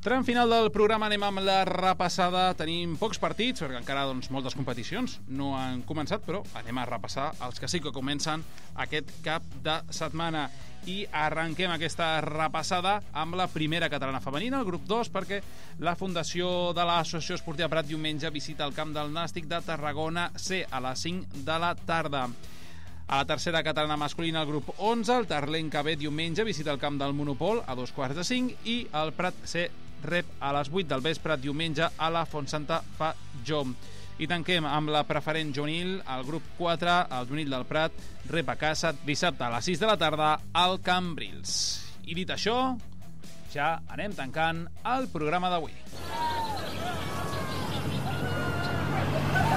Tram final del programa, anem amb la repassada. Tenim pocs partits, perquè encara moltes competicions no han començat, però anem a repassar els que sí que comencen aquest cap de setmana. I arrenquem aquesta repassada amb la primera catalana femenina, el grup 2, perquè la Fundació de l'Associació Esportiva Prat diumenge visita el camp del Nàstic de Tarragona C a les 5 de la tarda. A la tercera catalana masculina, el grup 11, el Tarlenca B diumenge visita el camp del Monopol a 2:45 i el Prat C rep a les 8 del vespre diumenge a la Fontsanta Fajó. I tanquem amb la preferent juvenil, el grup 4, el juvenil del Prat, rep a casa dissabte a les 6 de la tarda al Cambrils. I dit això, ja anem tancant el programa d'avui.